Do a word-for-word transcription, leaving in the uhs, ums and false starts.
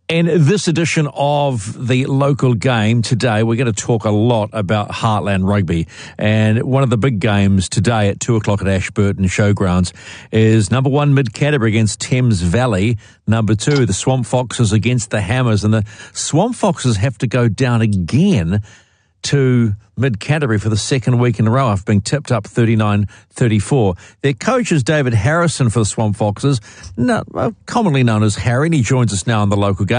In this edition of the local game today, we're going to talk a lot about Heartland Rugby. And one of the big games today at two o'clock at Ashburton Showgrounds is number one, Mid Canterbury against Thames Valley. Number two, the Swamp Foxes against the Hammers. And the Swamp Foxes have to go down again to Mid Canterbury for the second week in a row after being tipped up thirty-nine thirty-four. Their coach is David Harrison for the Swamp Foxes, no, commonly known as Harry, and he joins us now on the local game.